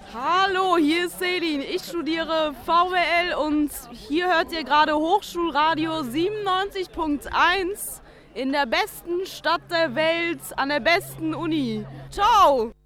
Hallo, hier ist Selin. Ich studiere VWL und hier hört ihr gerade Hochschulradio 97.1 in der besten Stadt der Welt, an der besten Uni. Ciao!